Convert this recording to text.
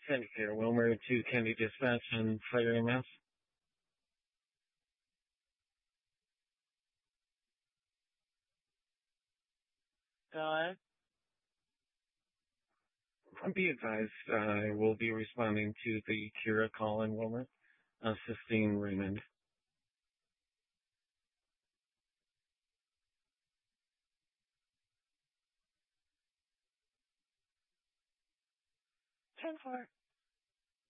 Candy Care, Wilmer to Candy Dispatch and Fire EMS. Go Be advised, I will be responding to the Kira call in Wilmer, assisting Raymond. 10-4.